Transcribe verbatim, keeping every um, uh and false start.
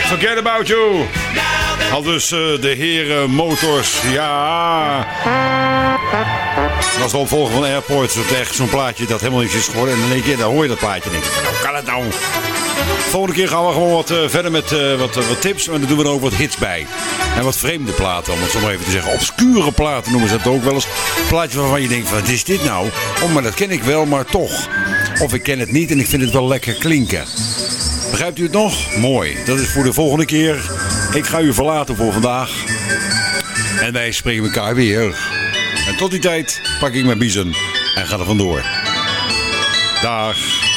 Forget About You. Al dus uh, de heren Motors. Ja. Dat was de opvolger van Airport. Dat echt zo'n plaatje dat helemaal niks is geworden. En in één keer dan hoor je dat plaatje. En denk je, nou kan het nou. Volgende keer gaan we gewoon wat uh, verder met uh, wat, uh, wat tips. En dan doen we er ook wat hits bij. En wat vreemde platen, om het zo maar even te zeggen. Obscure platen noemen ze dat ook wel eens. Plaatje waarvan je denkt, wat is dit nou? Oh, maar dat ken ik wel, maar toch. Of ik ken het niet en ik vind het wel lekker klinken. Begrijpt u het nog? Mooi. Dat is voor de volgende keer. Ik ga u verlaten voor vandaag. En wij spreken elkaar weer. En tot die tijd pak ik mijn biezen en ga er vandoor. Dag.